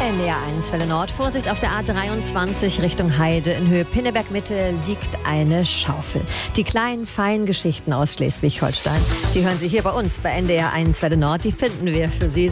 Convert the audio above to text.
NDR1 Welle Nord. Vorsicht, auf der A23 Richtung Heide in Höhe Pinneberg-Mitte liegt eine Schaufel. Die kleinen, feinen Geschichten aus Schleswig-Holstein, die hören Sie hier bei uns bei NDR1 Welle Nord. Die finden wir für Sie